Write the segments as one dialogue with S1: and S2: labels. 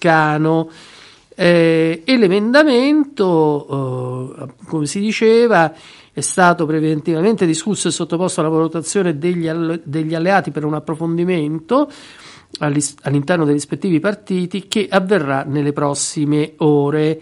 S1: Toscano. E l'emendamento, come si diceva, è stato preventivamente discusso e sottoposto alla valutazione degli alleati per un approfondimento all'interno dei rispettivi partiti, che avverrà nelle prossime ore.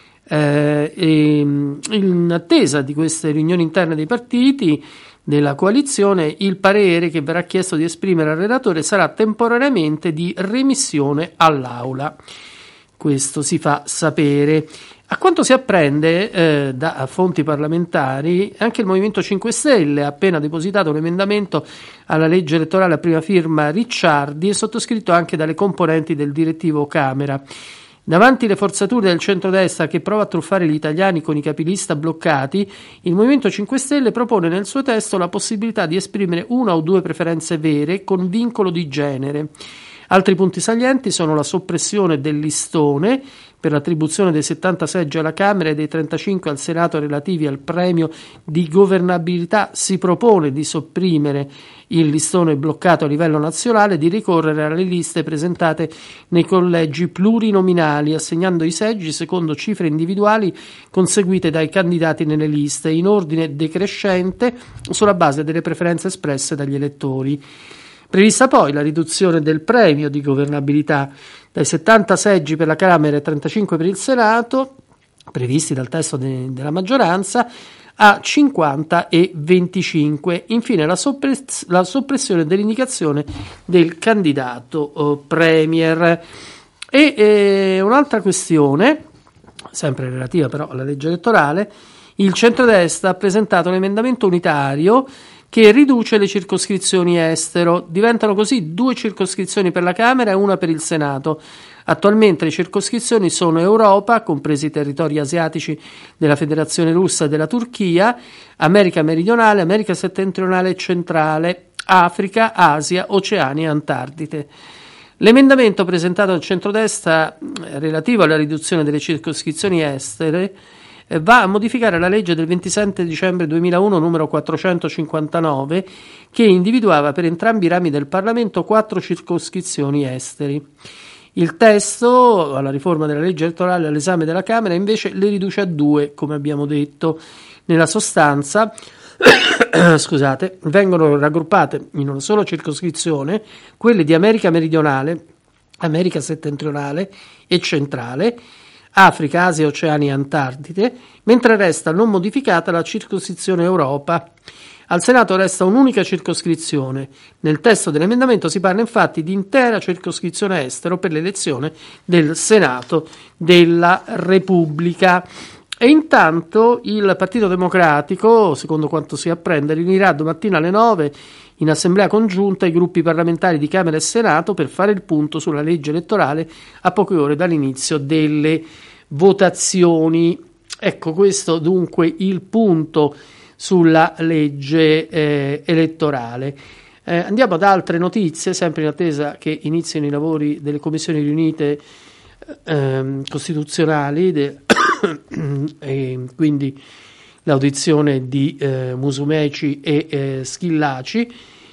S1: In attesa di queste riunioni interne dei partiti della coalizione, il parere che verrà chiesto di esprimere al relatore sarà temporaneamente di remissione all'Aula. Questo si fa sapere. A quanto si apprende da fonti parlamentari, anche il Movimento 5 Stelle ha appena depositato un emendamento alla legge elettorale a prima firma Ricciardi e sottoscritto anche dalle componenti del direttivo Camera. Davanti le forzature del centrodestra che prova a truffare gli italiani con i capilista bloccati, il Movimento 5 Stelle propone nel suo testo la possibilità di esprimere una o due preferenze vere con vincolo di genere. Altri punti salienti sono la soppressione del listone per l'attribuzione dei 70 seggi alla Camera e dei 35 al Senato relativi al premio di governabilità. Si propone di sopprimere il listone bloccato a livello nazionale e di ricorrere alle liste presentate nei collegi plurinominali, assegnando i seggi secondo cifre individuali conseguite dai candidati nelle liste, in ordine decrescente sulla base delle preferenze espresse dagli elettori. Prevista poi la riduzione del premio di governabilità dai 70 seggi per la Camera e 35 per il Senato, previsti dal testo della maggioranza, a 50 e 25. Infine la soppressione dell'indicazione del candidato premier. E un'altra questione, sempre relativa però alla legge elettorale, il centrodestra ha presentato un emendamento unitario che riduce le circoscrizioni estero. Diventano così 2 circoscrizioni per la Camera e una per il Senato. Attualmente le circoscrizioni sono Europa, compresi i territori asiatici della Federazione Russa e della Turchia, America meridionale, America settentrionale e centrale, Africa, Asia, Oceania e Antartide. L'emendamento presentato dal centrodestra relativo alla riduzione delle circoscrizioni estere va a modificare la legge del 27 dicembre 2001 numero 459, che individuava per entrambi i rami del Parlamento 4 circoscrizioni esteri. Il testo alla riforma della legge elettorale all'esame della Camera invece le riduce a 2, come abbiamo detto. Nella sostanza vengono raggruppate in una sola circoscrizione quelle di America meridionale, America settentrionale e centrale, Africa, Asia, Oceania e Antartide, mentre resta non modificata la circoscrizione Europa. Al Senato resta un'unica circoscrizione. Nel testo dell'emendamento si parla infatti di intera circoscrizione estero per l'elezione del Senato della Repubblica. E intanto il Partito Democratico, secondo quanto si apprende, riunirà domattina alle 9 in assemblea congiunta i gruppi parlamentari di Camera e Senato per fare il punto sulla legge elettorale a poche ore dall'inizio delle votazioni. Ecco, questo dunque il punto sulla legge elettorale. Andiamo ad altre notizie, sempre in attesa che inizino i lavori delle commissioni riunite costituzionali e quindi l'audizione di Musumeci e Schillaci.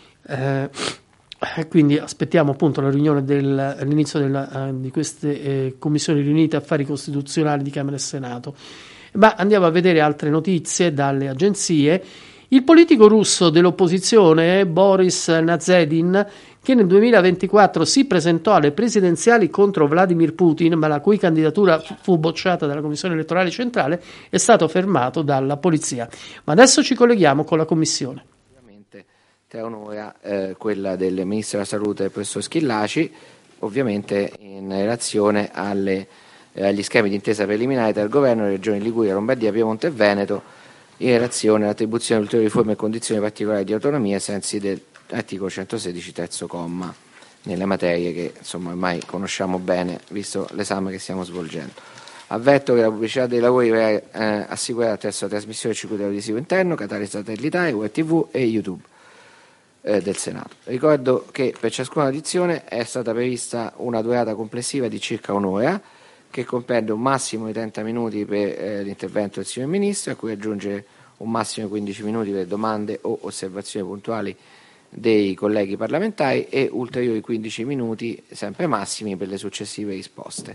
S1: Quindi aspettiamo appunto la riunione all'inizio di queste commissioni riunite affari costituzionali di Camera e Senato. Ma andiamo a vedere altre notizie dalle agenzie. Il politico russo dell'opposizione Boris Nazedin, che nel 2024 si presentò alle presidenziali contro Vladimir Putin, ma la cui candidatura fu bocciata dalla Commissione elettorale centrale, è stato fermato dalla polizia. Ma adesso ci colleghiamo con la Commissione.
S2: Tra un'ora quella del Ministro della Salute, il professor Schillaci, ovviamente in relazione agli schemi di intesa preliminare tra il Governo e le regioni Liguria, Lombardia, Piemonte e Veneto in relazione all'attribuzione di ulteriori forme e condizioni particolari di autonomia ai sensi dell'articolo 116 terzo comma nelle materie che insomma ormai conosciamo bene visto l'esame che stiamo svolgendo. Avverto che la pubblicità dei lavori verrà assicurata attraverso la trasmissione del circuito audiovisivo interno, canale satellitare, web TV e YouTube del Senato. Ricordo che per ciascuna audizione è stata prevista una durata complessiva di circa un'ora, che comprende un massimo di 30 minuti per l'intervento del signor Ministro, a cui aggiungere un massimo di 15 minuti per domande o osservazioni puntuali dei colleghi parlamentari e ulteriori 15 minuti, sempre massimi, per le successive risposte.